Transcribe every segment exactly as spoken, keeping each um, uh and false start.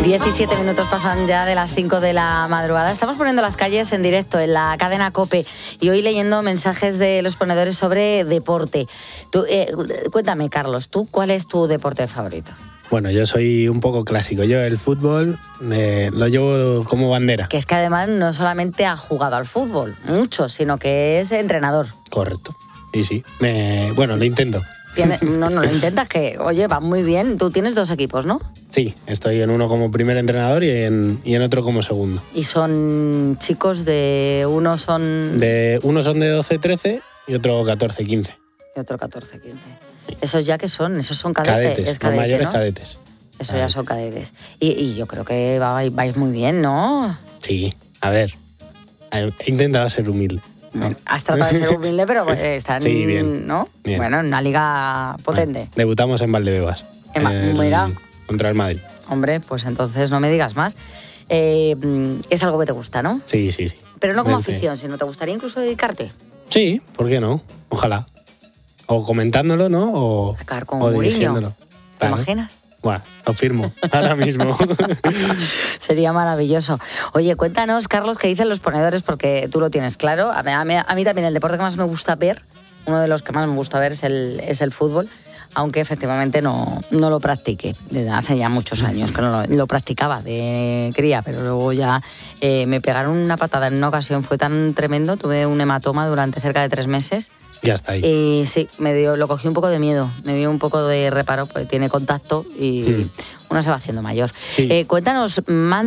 diecisiete minutos pasan ya de las cinco de la madrugada. Estamos poniendo las calles en directo en la cadena COPE y hoy leyendo mensajes de los ponedores sobre deporte. Tú, eh, cuéntame, Carlos, ¿tú cuál es tu deporte favorito? Bueno, yo soy un poco clásico. Yo el fútbol eh, lo llevo como bandera. Que es que además no solamente ha jugado al fútbol, mucho, sino que es entrenador. Correcto. Y sí, me, bueno, lo intento. Tiene, no, no lo intentas, que, oye, va muy bien. Tú tienes dos equipos, ¿no? Sí, estoy en uno como primer entrenador y en, y en otro como segundo. ¿Y son chicos de... uno son...? De, uno son de doce trece y otro catorce quince. Y otro catorce quince. ¿Esos ya qué son? ¿Esos son cadetes? Cadetes, es cadete, los mayores ¿no? cadetes. Eso ya son cadetes. Y, y yo creo que vais, vais muy bien, ¿no? Sí, a ver, he intentado ser humilde. Bueno, has tratado de ser humilde, pero están, sí, bien, ¿no? Bien. Bueno, en una liga potente. Bueno, debutamos en Valdebebas. En Ma- el, mira. Contra el Madrid. Hombre, pues entonces no me digas más. Eh, es algo que te gusta, ¿no? Sí, sí, sí. Pero no como Vente. afición, sino te gustaría incluso dedicarte. Sí, ¿por qué no? Ojalá. O comentándolo, ¿no? O, Acabar con o Mourinho. dirigiéndolo. ¿Te Claro. imaginas? Bueno, lo firmo ahora mismo. Sería maravilloso. Oye, cuéntanos, Carlos, qué dicen los ponedores, porque tú lo tienes claro. A mí, a mí- a mí también el deporte que más me gusta ver, uno de los que más me gusta ver es el, es el fútbol, aunque efectivamente no, no lo practique. Desde hace ya muchos años que no lo, lo practicaba de cría, pero luego ya eh, me pegaron una patada en una ocasión, fue tan tremendo, tuve un hematoma durante cerca de tres meses. Ya está ahí. Y sí, me dio, lo cogí un poco de miedo, me dio un poco de reparo, porque tiene contacto y Mm. uno se va haciendo mayor. Sí. Eh, cuéntanos,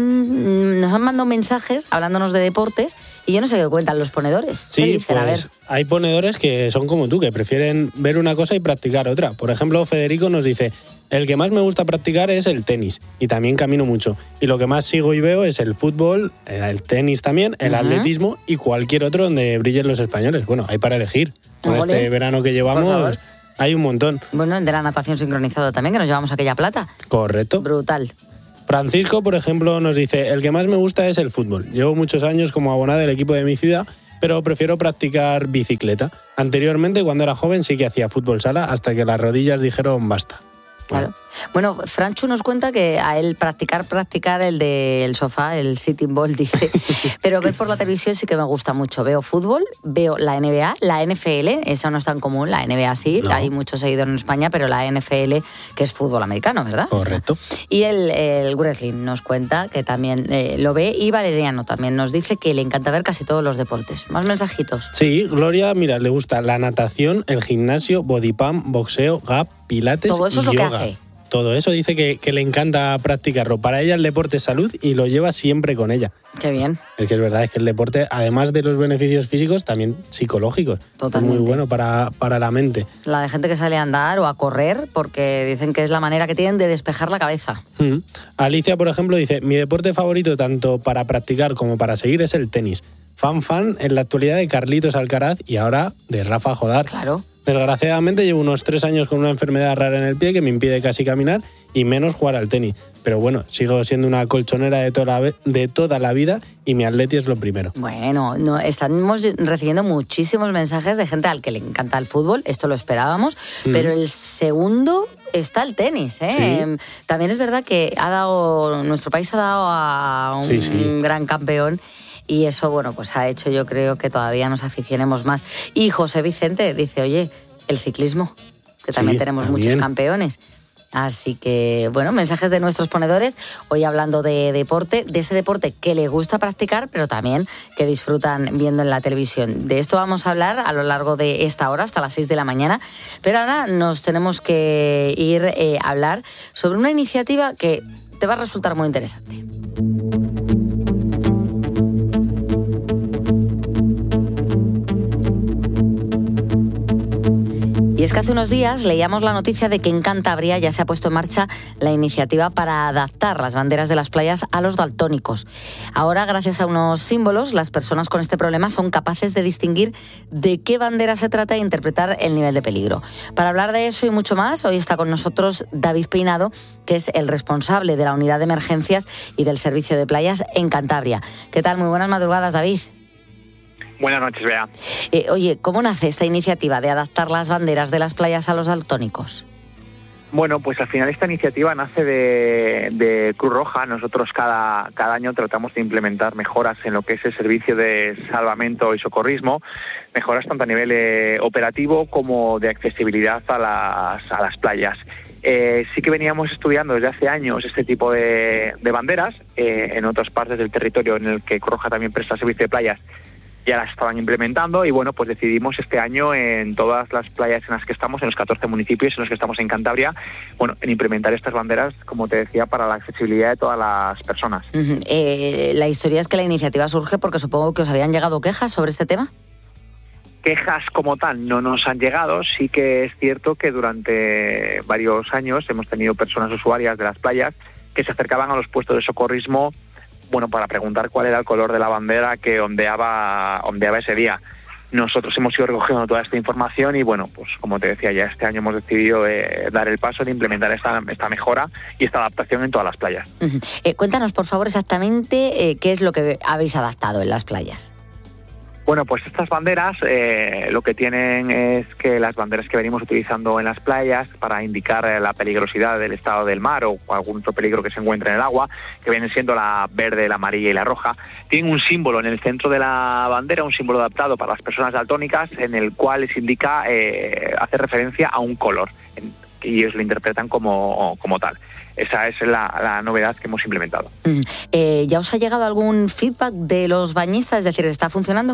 man- nos han mandado mensajes hablándonos de deportes y yo no sé qué cuentan los ponedores. ¿Qué Sí, dicen? A ver. pues hay ponedores que son como tú, que prefieren ver una cosa y practicar otra. Por ejemplo, Federico nos dice, el que más me gusta practicar es el tenis y también camino mucho. Y lo que más sigo y veo es el fútbol, el tenis también, el Ujú. atletismo y cualquier otro donde brillen los españoles. Bueno, hay para elegir. Con Ole. este verano que Por llevamos favor. hay un montón. Bueno, de la natación sincronizada también, que nos llevamos aquella plata. Correcto. Brutal. Francisco, por ejemplo, nos dice, el que más me gusta es el fútbol. Llevo muchos años como abonado del equipo de mi ciudad, pero prefiero practicar bicicleta. Anteriormente, cuando era joven, sí que hacía fútbol sala hasta que las rodillas dijeron basta. Claro. Bueno, Franchu nos cuenta que a él practicar, practicar el del sofá, el sitting ball, dice, pero ver por la televisión sí que me gusta mucho. Veo fútbol, veo la N B A, la N F L, esa no es tan común, la N B A sí, No. hay muchos seguidores en España, pero la N F L, que es fútbol americano, ¿verdad? Correcto. Y el, el wrestling nos cuenta que también eh, lo ve, y Valeriano también nos dice que le encanta ver casi todos los deportes. Más mensajitos. Sí, Gloria, mira, le gusta la natación, el gimnasio, body pump, boxeo, gap, pilates Todo eso y es lo que yoga. hace. Todo eso dice que, que le encanta practicarlo. Para ella el deporte es salud y lo lleva siempre con ella. Qué bien. El que es verdad es que el deporte, además de los beneficios físicos, también psicológicos. Totalmente. Es muy bueno para, para la mente. La de gente que sale a andar o a correr porque dicen que es la manera que tienen de despejar la cabeza. Mm. Alicia, por ejemplo, dice, mi deporte favorito tanto para practicar como para seguir es el tenis. Fan fan en la actualidad de Carlitos Alcaraz y ahora de Rafa Jodar. Claro. Desgraciadamente llevo unos tres años con una enfermedad rara en el pie que me impide casi caminar y menos jugar al tenis. Pero bueno, sigo siendo una colchonera de toda la, ve- de toda la vida y mi atleti es lo primero. Bueno, no, estamos recibiendo muchísimos mensajes de gente al que le encanta el fútbol, esto lo esperábamos, Mm. pero el segundo está el tenis, ¿eh? Sí. También es verdad que ha dado, nuestro país ha dado a un Sí, sí. gran campeón. Y eso, bueno, pues ha hecho, yo creo, que todavía nos aficionemos más. Y José Vicente dice, oye, el ciclismo, que también Sí, tenemos también. muchos campeones. Así que, bueno, mensajes de nuestros ponedores, hoy hablando de deporte, de ese deporte que les gusta practicar, pero también que disfrutan viendo en la televisión. De esto vamos a hablar a lo largo de esta hora, hasta las seis de la mañana. Pero ahora nos tenemos que ir eh, a hablar sobre una iniciativa que te va a resultar muy interesante. Y es que hace unos días leíamos la noticia de que en Cantabria ya se ha puesto en marcha la iniciativa para adaptar las banderas de las playas a los daltónicos. Ahora, gracias a unos símbolos, las personas con este problema son capaces de distinguir de qué bandera se trata e interpretar el nivel de peligro. Para hablar de eso y mucho más, hoy está con nosotros David Peinado, que es el responsable de la unidad de emergencias y del servicio de playas en Cantabria. ¿Qué tal? Muy buenas madrugadas, David. Buenas noches, Bea. Eh, oye, ¿cómo nace esta iniciativa de adaptar las banderas de las playas a los daltónicos? Bueno, pues al final esta iniciativa nace de, de Cruz Roja. Nosotros cada, cada año tratamos de implementar mejoras en lo que es el servicio de salvamento y socorrismo, mejoras tanto a nivel eh, operativo como de accesibilidad a las, a las playas. Eh, sí que veníamos estudiando desde hace años este tipo de, de banderas eh, en otras partes del territorio en el que Cruz Roja también presta servicio de playas. Ya las estaban implementando y bueno, pues decidimos este año en todas las playas en las que estamos, en los catorce municipios en los que estamos en Cantabria, bueno, en implementar estas banderas, como te decía, para la accesibilidad de todas las personas. Uh-huh. Eh, la historia es que la iniciativa surge porque supongo que os habían llegado quejas sobre este tema. Quejas como tal no nos han llegado. Sí que es cierto que durante varios años hemos tenido personas usuarias de las playas que se acercaban a los puestos de socorrismo, bueno, para preguntar cuál era el color de la bandera que ondeaba, ondeaba ese día. Nosotros hemos ido recogiendo toda esta información y, bueno, pues como te decía, ya este año hemos decidido eh, dar el paso de implementar esta, esta mejora y esta adaptación en todas las playas. Uh-huh. Eh, cuéntanos, por favor, exactamente eh, qué es lo que habéis adaptado en las playas. Bueno, pues estas banderas eh, lo que tienen es que las banderas que venimos utilizando en las playas para indicar eh, la peligrosidad del estado del mar o algún otro peligro que se encuentre en el agua, que vienen siendo la verde, la amarilla y la roja, tienen un símbolo en el centro de la bandera, un símbolo adaptado para las personas daltónicas, en el cual les indica, eh, hace referencia a un color, y ellos lo interpretan como, como tal. Esa es la, la novedad que hemos implementado. Mm. Eh, ¿Ya os ha llegado algún feedback de los bañistas? Es decir, ¿está funcionando?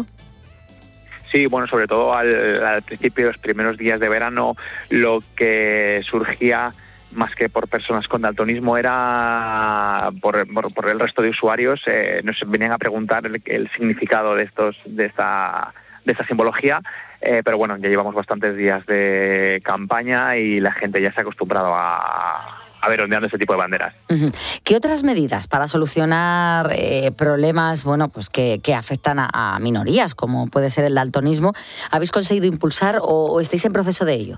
Sí, bueno, sobre todo al, al principio, los primeros días de verano, lo que surgía más que por personas con daltonismo era por, por, por el resto de usuarios. Eh, nos venían a preguntar el, el significado de estos de esta de esta simbología, eh, pero bueno, ya llevamos bastantes días de campaña y la gente ya se ha acostumbrado a a ver ondeando este tipo de banderas. Uh-huh. ¿Qué otras medidas para solucionar eh, problemas, bueno, pues que, que afectan a, a minorías, como puede ser el daltonismo, habéis conseguido impulsar o, o estáis en proceso de ello?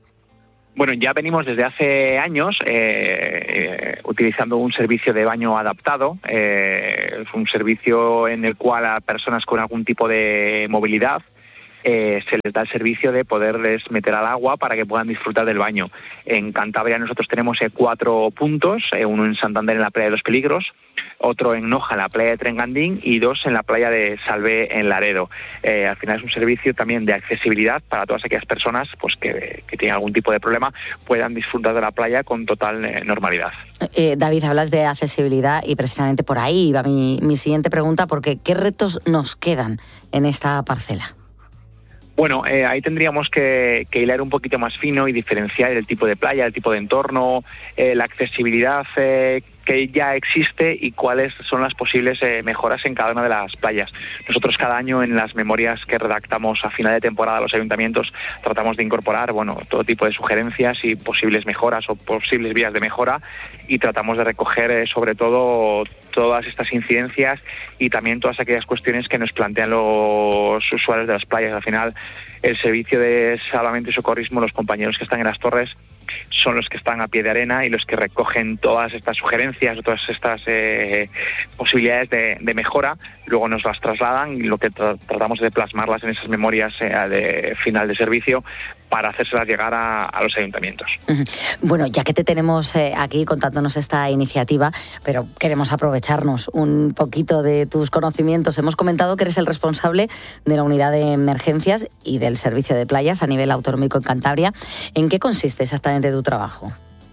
Bueno, ya venimos desde hace años eh, eh, utilizando un servicio de baño adaptado. Eh, es un servicio en el cual a personas con algún tipo de movilidad Eh, se les da el servicio de poderles meter al agua para que puedan disfrutar del baño. En Cantabria nosotros tenemos eh, cuatro puntos, eh, uno en Santander en la playa de Los Peligros, otro en Noja en la playa de Trengandín y dos en la playa de Salvé en Laredo. Eh, al final es un servicio también de accesibilidad para todas aquellas personas pues que, que tienen algún tipo de problema, puedan disfrutar de la playa con total eh, normalidad. Eh, David, hablas de accesibilidad y precisamente por ahí va mi, mi siguiente pregunta, porque ¿qué retos nos quedan en esta parcela? Bueno, eh, ahí tendríamos que, que hilar un poquito más fino y diferenciar el tipo de playa, el tipo de entorno, eh, la accesibilidad eh, que ya existe y cuáles son las posibles eh, mejoras en cada una de las playas. Nosotros cada año en las memorias que redactamos a final de temporada a los ayuntamientos tratamos de incorporar, bueno, todo tipo de sugerencias y posibles mejoras o posibles vías de mejora y tratamos de recoger eh, sobre todo todas estas incidencias y también todas aquellas cuestiones que nos plantean los usuarios de las playas. Al final, el servicio de salvamento y socorrismo, los compañeros que están en las torres, son los que están a pie de arena y los que recogen todas estas sugerencias, todas estas eh, posibilidades de, de mejora, luego nos las trasladan y lo que tra- tratamos de plasmarlas en esas memorias eh, de final de servicio para hacérselas llegar a, a los ayuntamientos. Bueno, ya que te tenemos eh, aquí contándonos esta iniciativa, pero queremos aprovecharnos un poquito de tus conocimientos. Hemos comentado que eres el responsable de la unidad de emergencias y del servicio de playas a nivel autonómico en Cantabria. ¿En qué consiste exactamente tu trabajo?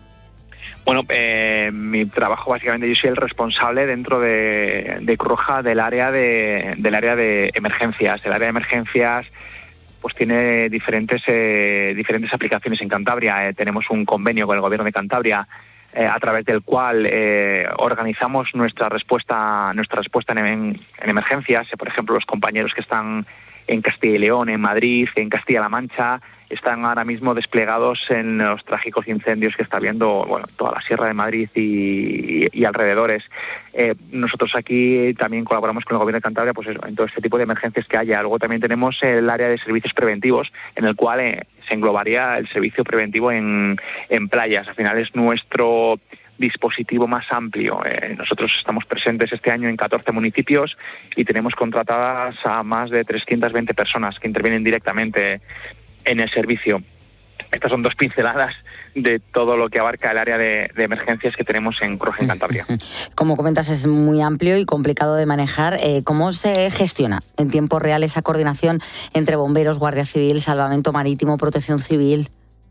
Bueno, eh, mi trabajo básicamente, yo soy el responsable dentro de, de Cruz Roja del área de, del área de emergencias. El área de emergencias pues tiene diferentes eh, diferentes aplicaciones en Cantabria. Eh, tenemos un convenio con el Gobierno de Cantabria eh, a través del cual eh, organizamos nuestra respuesta nuestra respuesta en, en emergencias. Eh, por ejemplo, los compañeros que están en Castilla y León, en Madrid, en Castilla-La Mancha, están ahora mismo desplegados en los trágicos incendios que está habiendo, bueno, toda la Sierra de Madrid y, y, y alrededores. Eh, nosotros aquí también colaboramos con el Gobierno de Cantabria, pues eso, en todo este tipo de emergencias que haya. Luego también tenemos el área de servicios preventivos, en el cual eh, se englobaría el servicio preventivo en, en playas. Al final es nuestro dispositivo más amplio. Eh, nosotros estamos presentes este año en catorce municipios y tenemos contratadas a más de trescientas veinte personas que intervienen directamente en el servicio. estas son dos pinceladas de todo lo que abarca el área de, de emergencias que tenemos en Cruz Roja en Cantabria. Como comentas, es muy amplio y complicado de manejar. Eh, ¿Cómo se gestiona en tiempo real esa coordinación entre bomberos, Guardia Civil, Salvamento Marítimo, Protección Civil?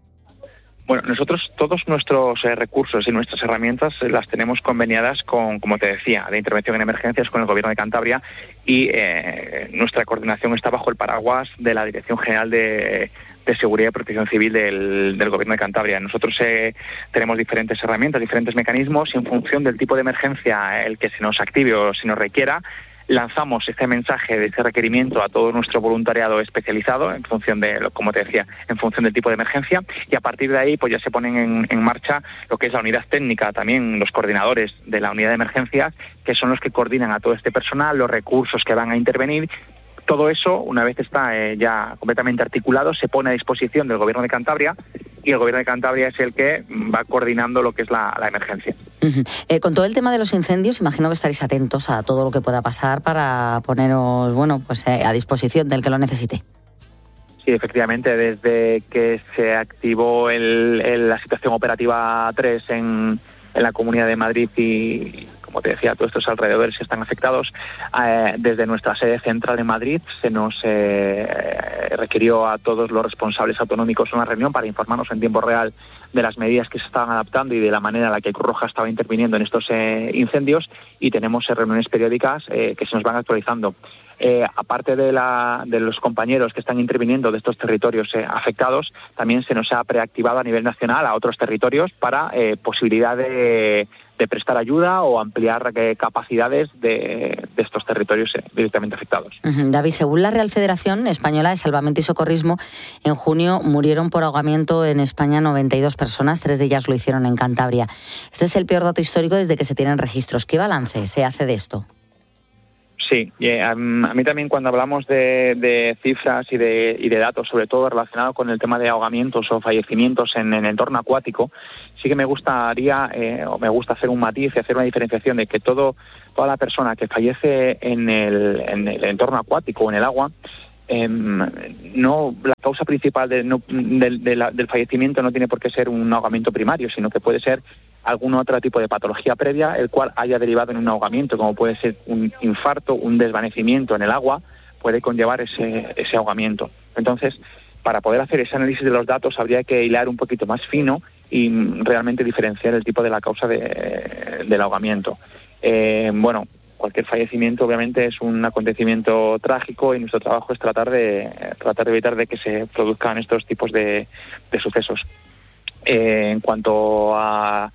Bueno, nosotros todos nuestros eh, recursos y nuestras herramientas eh, las tenemos conveniadas con, como te decía, de intervención en emergencias con el Gobierno de Cantabria y eh, nuestra coordinación está bajo el paraguas de la Dirección General de, de Seguridad y Protección Civil del, del Gobierno de Cantabria. Nosotros eh, tenemos diferentes herramientas, diferentes mecanismos y en función del tipo de emergencia el que se nos active o se nos requiera, lanzamos este mensaje de este requerimiento a todo nuestro voluntariado especializado en función de, como te decía, en función del tipo de emergencia y a partir de ahí pues ya se ponen en, en marcha lo que es la unidad técnica, también los coordinadores de la unidad de emergencias, que son los que coordinan a todo este personal, los recursos que van a intervenir. Todo eso, una vez está eh, ya completamente articulado, se pone a disposición del Gobierno de Cantabria y el Gobierno de Cantabria es el que va coordinando lo que es la, la emergencia. Uh-huh. Eh, con todo el tema de los incendios, imagino que estaréis atentos a todo lo que pueda pasar para poneros, bueno, pues eh, a disposición del que lo necesite. Sí, efectivamente, desde que se activó el, el, la situación operativa tres en, en la Comunidad de Madrid y, como te decía, todos estos alrededores que están afectados, eh, desde nuestra sede central en Madrid se nos eh, requirió a todos los responsables autonómicos una reunión para informarnos en tiempo real de las medidas que se estaban adaptando y de la manera en la que Cruz Roja estaba interviniendo en estos eh, incendios y tenemos eh, reuniones periódicas eh, que se nos van actualizando. Eh, aparte de, la, de los compañeros que están interviniendo de estos territorios eh, afectados, también se nos ha preactivado a nivel nacional a otros territorios para eh, posibilidad de, de prestar ayuda o ampliar eh, capacidades de, de estos territorios eh, directamente afectados. Uh-huh. David, según la Real Federación Española de Salvamento y Socorrismo, en junio murieron por ahogamiento en España noventa y dos personas, tres de ellas lo hicieron en Cantabria. Este es el peor dato histórico desde que se tienen registros. ¿Qué balance se hace de esto? Sí, eh, a, a mí también cuando hablamos de, de cifras y de, y de datos, sobre todo relacionado con el tema de ahogamientos o fallecimientos en, en el entorno acuático, sí que me gustaría eh, o me gusta hacer un matiz y hacer una diferenciación de que todo toda la persona que fallece en el, en el entorno acuático o en el agua, eh, no la causa principal de, no, de, de la, del fallecimiento no tiene por qué ser un ahogamiento primario, sino que puede ser algún otro tipo de patología previa, el cual haya derivado en un ahogamiento, como puede ser un infarto, un desvanecimiento en el agua, puede conllevar ese, ese ahogamiento. Entonces, para poder hacer ese análisis de los datos habría que hilar un poquito más fino y realmente diferenciar el tipo de la causa de, del ahogamiento. Eh, bueno, cualquier fallecimiento obviamente es un acontecimiento trágico y nuestro trabajo es tratar de, tratar de evitar de que se produzcan estos tipos de, de sucesos. Eh, en cuanto a,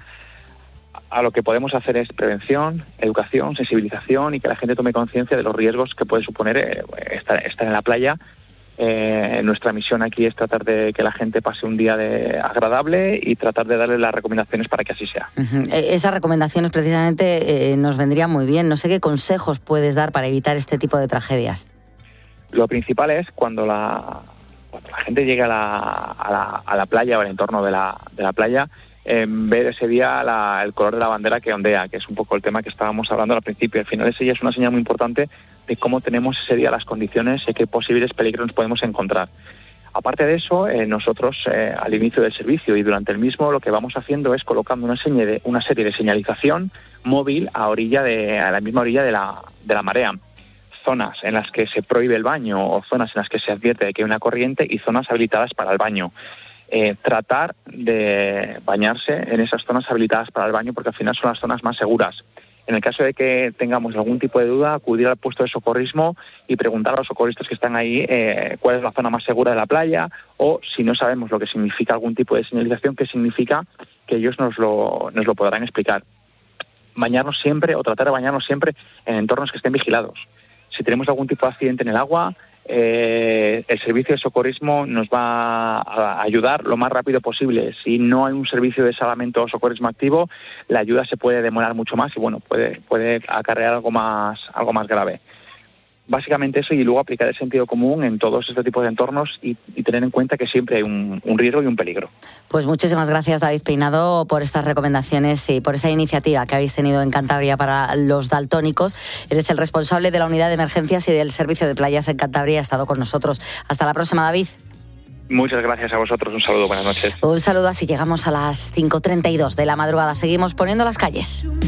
a lo que podemos hacer es prevención, educación, sensibilización y que la gente tome conciencia de los riesgos que puede suponer eh, estar, estar en la playa. Eh, nuestra misión aquí es tratar de que la gente pase un día de agradable y tratar de darle las recomendaciones para que así sea. Uh-huh. Esas recomendaciones precisamente eh, nos vendrían muy bien. No sé qué consejos puedes dar para evitar este tipo de tragedias. Lo principal es cuando la... cuando la gente llegue a la, a la, a la playa o al entorno de la, de la playa, eh, ver ese día la, el color de la bandera que ondea, que es un poco el tema que estábamos hablando al principio. Al final ese día es una señal muy importante de cómo tenemos ese día las condiciones y qué posibles peligros nos podemos encontrar. Aparte de eso, eh, nosotros eh, al inicio del servicio y durante el mismo lo que vamos haciendo es colocando una, seña de, una serie de señalización móvil a, orilla de, a la misma orilla de la, de la marea. Zonas en las que se prohíbe el baño o zonas en las que se advierte de que hay una corriente y zonas habilitadas para el baño. Eh, tratar de bañarse en esas zonas habilitadas para el baño porque al final son las zonas más seguras. En el caso de que tengamos algún tipo de duda, acudir al puesto de socorrismo y preguntar a los socorristas que están ahí eh, cuál es la zona más segura de la playa o si no sabemos lo que significa algún tipo de señalización, qué significa, que ellos nos lo, nos lo podrán explicar. Bañarnos siempre o tratar de bañarnos siempre en entornos que estén vigilados. Si tenemos algún tipo de accidente en el agua, eh, el servicio de socorrismo nos va a ayudar lo más rápido posible. Si no hay un servicio de salvamento o socorrismo activo, la ayuda se puede demorar mucho más y bueno, puede, puede acarrear algo más, algo más grave. Básicamente eso y luego aplicar el sentido común en todos estos tipos de entornos y, y tener en cuenta que siempre hay un, un riesgo y un peligro. Pues muchísimas gracias, David Peinado, por estas recomendaciones y por esa iniciativa que habéis tenido en Cantabria para los daltónicos. Eres el responsable de la unidad de emergencias y del servicio de playas en Cantabria. Ha estado con nosotros. Hasta la próxima, David. Muchas gracias a vosotros, un saludo, buenas noches. Un saludo, así llegamos a las cinco treinta y dos de la madrugada. Seguimos poniendo las calles.